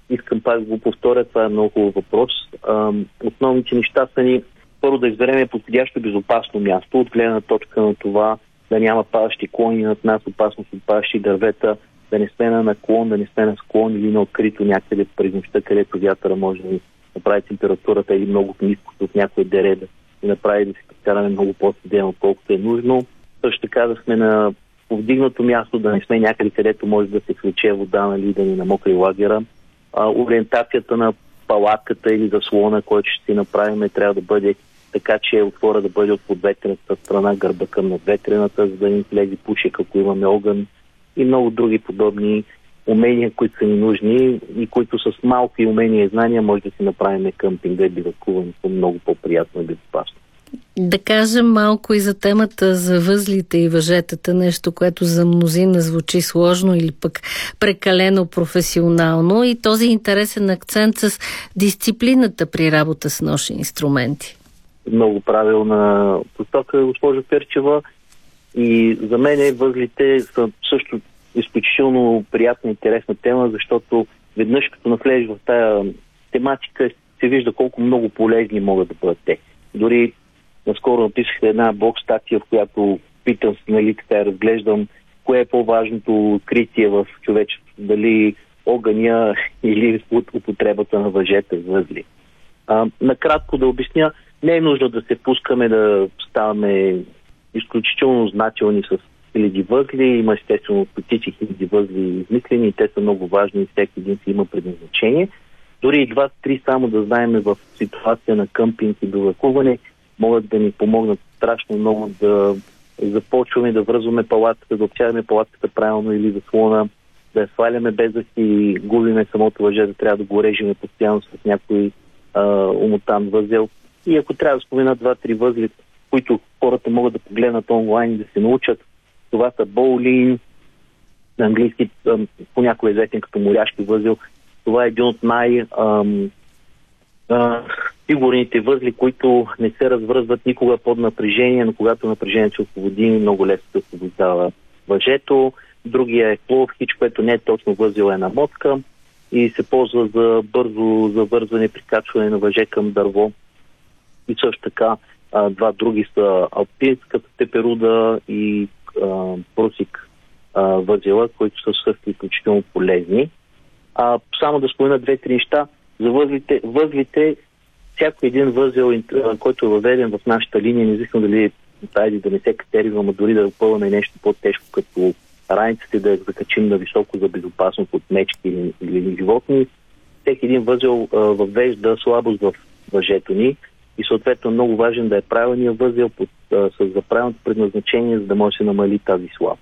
искам пак да го повторя, това е много хубав въпрос. Основните неща са ни първо да изберем подходящо безопасно място, от гледна точка на това да няма падащи клони над нас, опасност от падащи дървета, да не сме на наклон, да не сме на склон или на открито някъде през нощта, където вятъра може да ни направи температурата или много ниско от някой дере да ни направи да се прекараме много по-студено, отколкото е нужно. Също така да сме на повдигнато място, да не сме някъде, където може да се свлече вода, нали, да ни намокри лагера. Ориентацията на палатката или заслона, който ще си направим, трябва да бъде така, че отвора да бъде от подветрената страна, гърба към надветрената, за да ни влезе пушек, ако имаме огън, и много други подобни умения, които са ни нужни и които с малки умения и знания може да си направим къмпинга и бивакуването много по-приятно и безопасно. Да кажем малко и за темата за възлите и въжетата, нещо, което за мнозина звучи сложно или пък прекалено професионално, и този интересен акцент с дисциплината при работа с ношни инструменти. Много правилна посока, госпожо Перчева. И за мен възлите са също изключително приятна и интересна тема, защото веднъж като навлезеш в тая тематика, се вижда колко много полезни могат да бъдат те. Дори наскоро написах една блог статия, в която питам, нали, така разглеждам кое е по-важното откритие в човечеството, дали огъня или употребата на въжета възли. Накратко да обясня, не е нужно да се пускаме да ставаме изключително значителни с хиляди възли. Има естествено стотици хиляди възли измислени и те са много важни и всеки един си има предназначение. Дори и 2-3 само да знаем в ситуация на къмпинг и бивакуване могат да ни помогнат страшно много да започваме да връзваме палатката, да обтягаме палатката правилно или заслона, да я сваляме без да си губиме самото въже, да трябва да го режеме постоянно с някой умотан възел. И ако трябва да спомена 2-3 възли, които хората могат да погледнат онлайн и да се научат, това са боулин, на английски понякога известен като моряшки възел. Това е един от сигурните възли, които не се развързват никога под напрежение, но когато напрежението се освободи, много лесно се освобождава въжето. Другия е клов хич, което не е точно възел, е намотка и се ползва за бързо завързване, прикачване на въже към дърво. И също така два други са алпинската теперуда и прусик възела, които са също изключително полезни. Само да спомена 2-3 неща. За възлите, всяко един възел, който е въведен в нашата линия, независимо дали да не се катерива, дори да опълваме нещо по-тежко, като раниците, да я закачим на високо за безопасност от мечки или животни, всеки един възел въвежда слабост в въжето ни и съответно много важен да е правилният възел за правилното предназначение, за да може да се намали тази слабост.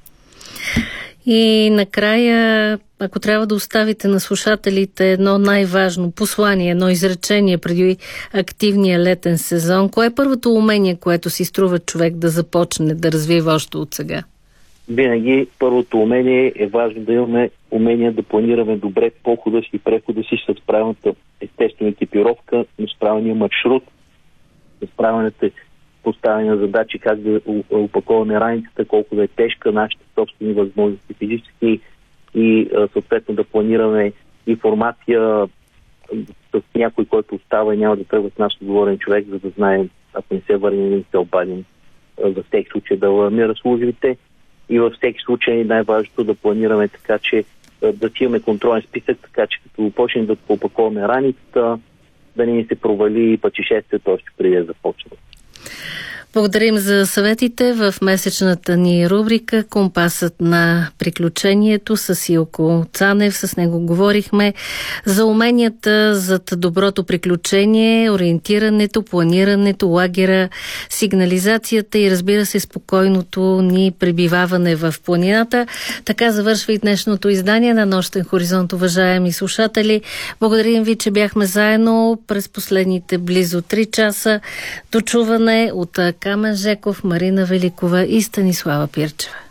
И накрая, ако трябва да оставите на слушателите едно най-важно послание, едно изречение преди активния летен сезон, кое е първото умение, което си струва човек да започне да развива още от сега? Винаги първото умение е важно да имаме умение да планираме добре похода си и прехода си с правилната естествена екипировка, с правилния маршрут, с правилните поставяне на задачи, как да опаковаме раницата, колко да е тежка, нашите собствени възможности физически и съответно да планираме информация с някой, който остава и няма да тръгва с наш отговорен човек, за да знаем, ако не се върнем, да се обадим за всеки случай да аламира службите. И във всеки случай най-важното да планираме така, че да си имаме контролен списък, така че като почнем да опаковаме раницата, да не ни се провали пътешествието още преди да започне. Благодарим за съветите в месечната ни рубрика "Компасът на приключението" с Илко Цанев. С него говорихме за уменията зад доброто приключение, ориентирането, планирането, лагера, сигнализацията и, разбира се, спокойното ни пребиваване в планината. Така завършва и днешното издание на Нощен хоризонт, уважаеми слушатели. Благодарим ви, че бяхме заедно през последните близо 3 часа. До чуване от Камен Жеков, Марина Великова и Станислава Пирчева.